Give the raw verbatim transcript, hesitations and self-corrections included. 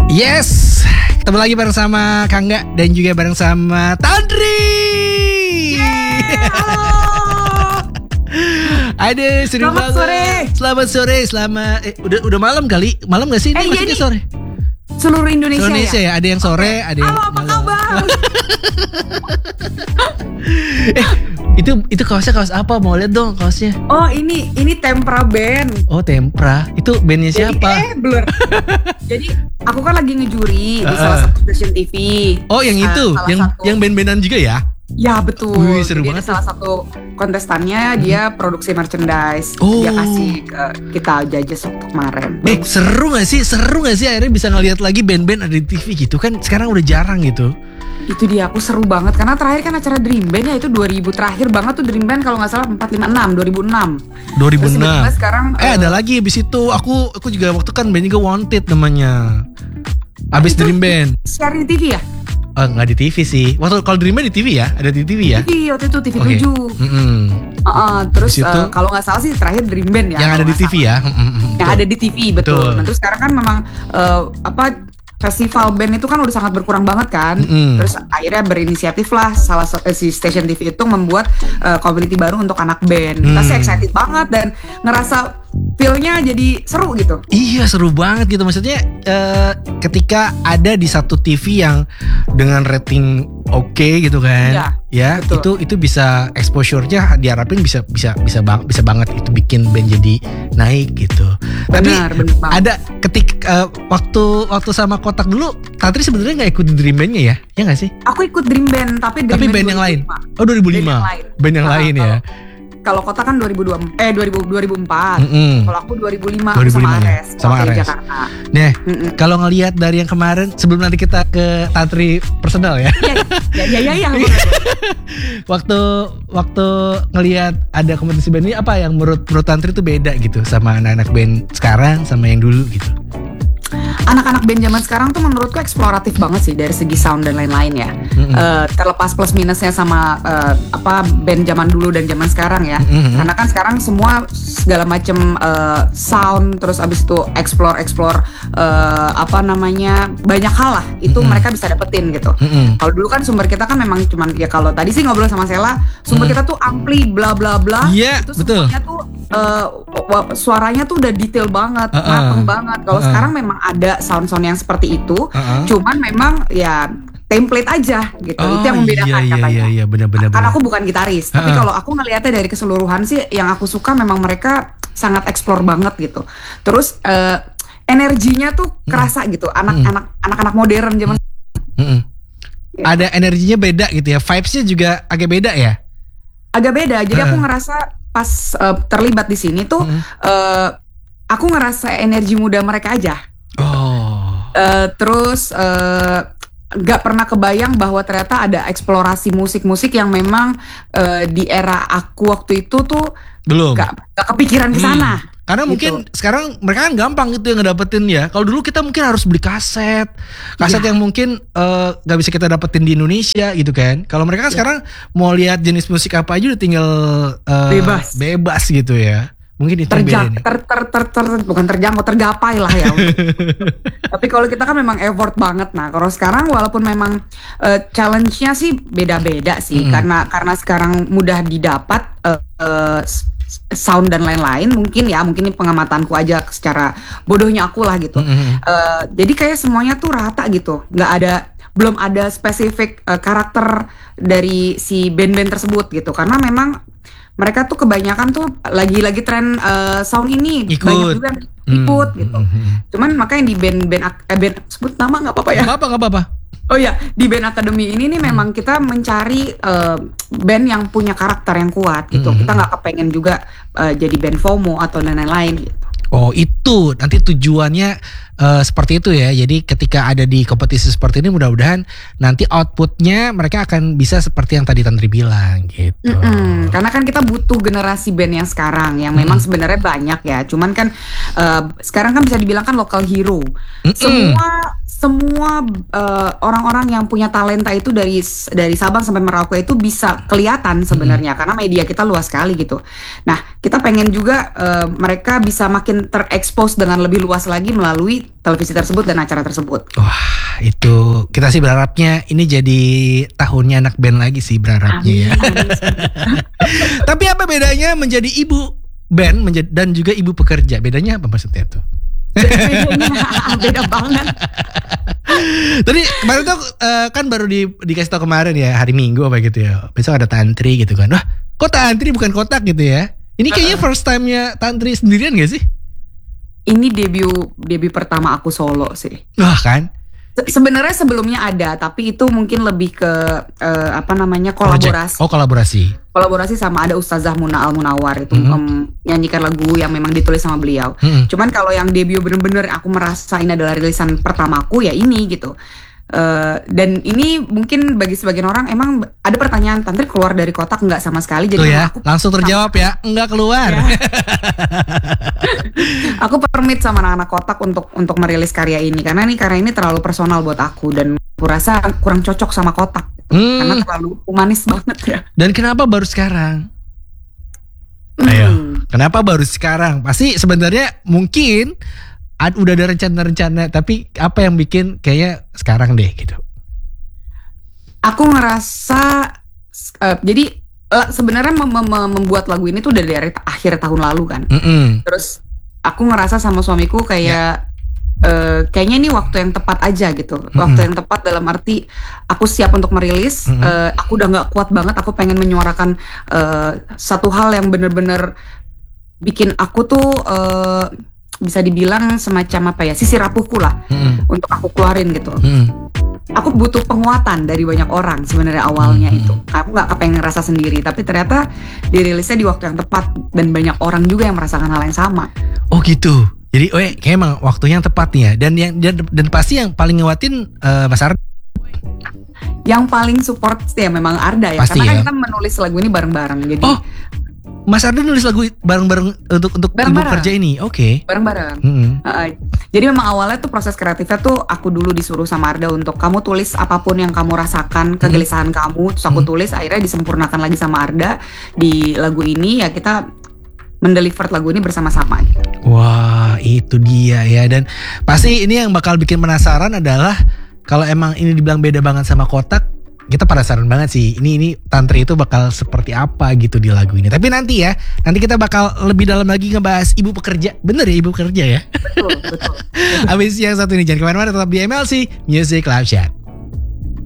Yes, ketemu lagi bareng sama Kangga dan juga bareng sama Tandri. Yeah, halo. Aduh, seru Selamat banget. sore. Selamat sore, selamat eh, udah udah malam kali. Malam gak sih ini? Eh, Maksudnya iya, sore. Seluruh Indonesia, Indonesia ya? ya, ada yang sore, okay. ada yang Halo, apa malam. kabar? eh, itu itu kaosnya kaos apa? Mau lihat dong kaosnya. Oh, ini ini Tempra Band. Oh, Tempra. Itu bandnya siapa? Jadi, eh, blur. Jadi aku kan lagi ngejuri di Uh-uh. salah satu stasiun T V. Oh, yang Uh, itu, salah yang satu- yang band-bandan juga ya? Ya betul. Wih, seru Jadi banget ada salah satu kontestannya dia produksi merchandise. Oh. Dia kasih ke kita Judges waktu kemarin. Eh, seru gak sih? Seru gak sih akhirnya bisa ngeliat lagi band-band ada di T V gitu kan? Sekarang udah jarang gitu. Itu dia, aku seru banget karena terakhir kan acara Dream Band ya itu dua ribu terakhir banget tuh Dream Band kalau nggak salah empat lima enam dua ribu enam. dua ribu Terus enam. tiba-tiba sekarang Eh eh, ada lagi abis itu aku aku juga waktu kan band juga Wanted namanya. Abis itu Dream Band. siaran di T V ya? Oh, nggak di T V sih. Waktu kalau Dream Band di T V ya, ada di T V ya. T V waktu itu T V Oke. tujuh. Mm-mm. Uh, terus Habis itu- eh, kalau nggak salah sih terakhir Dream Band ya. Yang ada kalau di nggak T V salah. ya. Mm-mm. Yang ada di T V betul. Betul. Nah, terus sekarang kan memang eh, apa festival band itu kan udah sangat berkurang banget kan. Mm-mm. Terus akhirnya berinisiatif lah salah satu eh, si station T V itu membuat eh, community baru untuk anak band. Kita sih Hmm. excited banget dan ngerasa feel-nya jadi seru gitu. Iya seru banget gitu maksudnya eh, ketika ada di satu T V yang dengan rating oke gitu kan, Iya, ya betul. itu itu bisa exposure-nya diharapin bisa bisa bisa bang, bisa banget itu bikin band jadi naik gitu. Benar, Tapi benar banget. ada ketik eh, waktu waktu sama Kotak dulu, Tantri sebenarnya nggak ikut di Dream Band-nya ya, ya nggak sih? Aku ikut Dream Band tapi Dream Tapi band yang lain. dua ribu lima. Oh dua ribu lima, Band yang lain. band yang Ah, lain ya. Kalau Kota kan dua ribu dua eh dua ribu dua ribu empat. Mm-mm. Kalau aku dua ribu lima dua ribu lima sama ya? Ares, Sama wakil Ares. Jakarta. Nah, Mm-mm. kalau ngelihat dari yang kemarin sebelum nanti kita ke Tantri personal ya. Iya, ya ya ya. ya, ya. waktu waktu ngelihat ada kompetisi band ini apa yang menurut menurut Tantri itu beda gitu sama anak-anak band sekarang sama yang dulu gitu. Anak-anak band zaman sekarang tuh menurutku eksploratif banget sih dari segi sound dan lain-lain ya. Mm-mm. Eh, terlepas plus minusnya sama eh, apa band zaman dulu dan zaman sekarang ya. Mm-mm. Karena kan sekarang semua segala macam eh, sound terus abis itu explore explore eh, apa namanya banyak hal lah itu Mm-mm. mereka bisa dapetin gitu. Mm-mm. Kalau dulu kan sumber kita kan memang cuman ya kalau tadi sih ngobrol sama Sela sumber Hmm. kita tuh ampli bla bla bla. Iya, itu betul. semuanya tuh eh, wa- suaranya tuh udah detail banget, Uh-uh. mateng banget. Kalau Uh-uh. sekarang memang ada sound-sound yang seperti itu, Uh-uh. cuman memang ya template aja gitu. Oh, Itu yang membedakan iya, iya, katanya. iya, iya, benar-benar. Karena aku bukan gitaris, tapi Uh-uh. kalau aku ngelihatnya dari keseluruhan sih yang aku suka memang mereka sangat explore banget gitu. Terus eh, energinya tuh kerasa gitu, anak-anak anak-anak modern zaman Mm-mm. Ada energinya beda gitu ya, vibes-nya juga agak beda ya. agak beda. Jadi aku Uh-uh. ngerasa pas eh, terlibat di sini tuh Mm-mm. eh, aku ngerasa energi muda mereka aja. Oh. Eh, terus eh, nggak pernah kebayang bahwa ternyata ada eksplorasi musik-musik yang memang eh, di era aku waktu itu tuh Belum. nggak nggak kepikiran ke Hmm. sana. Karena Gitu. mungkin sekarang mereka kan gampang gitu yang ngedapetin ya. Kalau dulu kita mungkin harus beli kaset, kaset Iya. yang mungkin eh, nggak bisa kita dapetin di Indonesia gitu kan. Kalau mereka kan Iya. sekarang mau lihat jenis musik apa aja udah tinggal eh, Bebas. bebas gitu ya. Mungkin itu yang beda Terjang, nih. ter, ter, ter, ter- bukan terjangkau, tergapai lah ya. Tapi kalau kita kan memang effort banget. Nah, kalau sekarang walaupun memang eh, challenge-nya sih beda-beda sih, Mm-mm. karena karena sekarang mudah didapat eh, eh, s- sound dan lain-lain. Mungkin ya, mungkin ini pengamatanku aja secara bodohnya aku lah gitu. Mm-mm. Eh, jadi kayak semuanya tuh rata gitu, nggak ada belum ada spesifik eh, karakter dari si band-band tersebut gitu, karena memang mereka tuh kebanyakan tuh lagi-lagi tren eh, sound ini Ikut. banyak juga yang ikut Hmm, gitu. hmm, hmm. Cuman makanya di band-band ak- eh, band sebut nama nggak apa-apa ya. Nggak apa nggak apa-apa. Oh ya, di band akademi ini nih memang kita mencari eh, band yang punya karakter yang kuat gitu. Hmm. Kita nggak kepengen juga eh, jadi band FOMO atau lain-lain gitu. Oh itu nanti tujuannya eh, seperti itu ya. Jadi ketika ada di kompetisi seperti ini mudah-mudahan nanti outputnya mereka akan bisa seperti yang tadi Tantri bilang gitu. Mm-mm. Karena kan kita butuh generasi band yang sekarang yang memang Mm-mm. sebenarnya banyak ya. Cuman kan eh, sekarang kan bisa dibilang kan local hero. Mm-mm. Semua semua uh, orang-orang yang punya talenta itu dari dari Sabang sampai Merauke itu bisa kelihatan sebenarnya hmm. karena media kita luas sekali gitu. Nah, kita pengen juga uh, mereka bisa makin terekspos dengan lebih luas lagi melalui televisi tersebut dan acara tersebut. Wah, itu kita sih berharapnya ini jadi tahunnya anak band lagi sih berharapnya ya. Tapi apa bedanya menjadi ibu band menjadi, dan juga ibu pekerja? Bedanya apa maksudnya tuh? Bedanya beda banget. Tadi kemarin tuh uh, kan baru di, dikasih tau kemarin ya hari Minggu apa gitu ya. Besok ada Tantri gitu kan. Wah, kok Tantri bukan kotak gitu ya? Ini kayaknya first time-nya Tantri sendirian gak sih? Ini debut debut pertama aku solo sih. Wah kan? Se- Sebenarnya sebelumnya ada, tapi itu mungkin lebih ke uh, apa namanya kolaborasi. Project. Oh kolaborasi. Kolaborasi sama ada Ustazah Muna Al Munawar itu Mm-hmm. um, nyanyikan lagu yang memang ditulis sama beliau. Mm-hmm. Cuman kalau yang debut bener-bener aku merasa ini adalah rilisan pertamaku ya ini gitu. Uh, dan ini mungkin bagi sebagian orang emang ada pertanyaan, Tantri keluar dari kotak nggak sama sekali? Jadi tuh ya, aku langsung terjawab ya, enggak keluar. Ya. Aku permit sama anak-anak kotak untuk untuk merilis karya ini karena nih karya ini terlalu personal buat aku dan aku rasa kurang cocok sama kotak Hmm. karena terlalu humanis banget ya. Dan kenapa baru sekarang? Hmm. Ayo, kenapa baru sekarang? Pasti sebenarnya mungkin ad, udah ada rencana-rencana, tapi apa yang bikin kayaknya sekarang deh gitu? Aku ngerasa uh, jadi uh, sebenarnya mem- mem- membuat lagu ini tuh udah dari akhir tahun lalu kan. Mm-mm. Terus aku ngerasa sama suamiku kayak uh, kayaknya ini waktu yang tepat aja gitu. Mm-mm. Waktu yang tepat dalam arti aku siap untuk merilis. Mm-mm. Uh, aku udah nggak kuat banget. Aku pengen menyuarakan uh, satu hal yang bener-bener bikin aku tuh uh, bisa dibilang semacam apa ya, sisi rapuhku lah Mm-mm. untuk aku keluarin gitu. Mm-mm. Aku butuh penguatan dari banyak orang sebenarnya awalnya Hmm. itu. Aku nggak kepengen ngerasa sendiri, tapi ternyata dirilisnya di waktu yang tepat dan banyak orang juga yang merasakan hal yang sama. Oh gitu. Jadi, oh kayak emang waktunya yang tepat nih ya. Dan yang dan, dan pasti yang paling nguatin uh, Mas Arda. Yang paling support ya memang Arda ya, Pasti karena kan ya. kita menulis lagu ini bareng-bareng. Jadi Oh, Mas Arda nulis lagu bareng-bareng untuk untuk ibu Bareng-bareng. kerja ini. Oke. bareng-bareng. Mm-mm. Uh, jadi memang awalnya tuh proses kreatifnya tuh aku dulu disuruh sama Arda untuk kamu tulis apapun yang kamu rasakan, kegelisahan kamu, terus aku Hmm. tulis, akhirnya disempurnakan lagi sama Arda di lagu ini ya kita mendeliver lagu ini bersama-sama. Wah, itu dia ya. Dan pasti ini yang bakal bikin penasaran adalah kalau emang ini dibilang beda banget sama kotak, kita penasaran banget sih. Ini ini Tantri itu bakal seperti apa gitu di lagu ini. Tapi nanti ya, nanti kita bakal lebih dalam lagi ngebahas ibu pekerja. Bener ya ibu pekerja ya? Betul, betul. Abis yang satu ini jangan kemana-mana, tetap di M L C Music Live Chat.